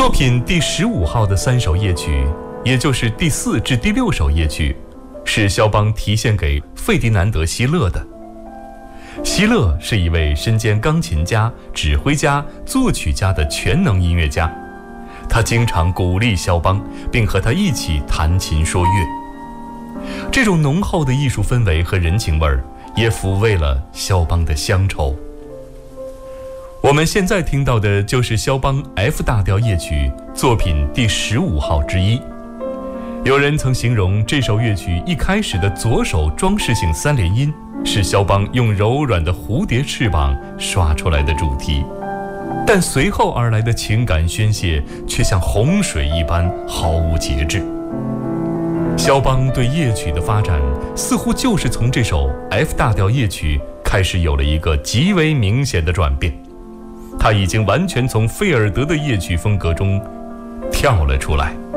作品第15号的3首夜曲，也就是第4至第6首夜曲，是肖邦题献给费迪南德·希勒的。希勒是一位身兼钢琴家、指挥家、作曲家的全能音乐家，他经常鼓励肖邦，并和他一起弹琴说乐。这种浓厚的艺术氛围和人情味儿，也抚慰了肖邦的乡愁。我们现在听到的就是肖邦 F 大调夜曲作品第15号之一。有人曾形容这首乐曲一开始的左手装饰性3连音是肖邦用柔软的蝴蝶翅膀刷出来的主题，但随后而来的情感宣泄却像洪水一般毫无节制。肖邦对夜曲的发展似乎就是从这首 F 大调夜曲开始有了一个极为明显的转变，他已经完全从费尔德的夜曲风格中跳了出来。